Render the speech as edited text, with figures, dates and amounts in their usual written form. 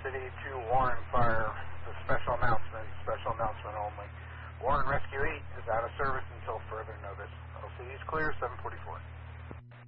City to Warren Fire. The special announcement only. Warren Rescue 8 is out of service until further notice. LCD is clear, 744.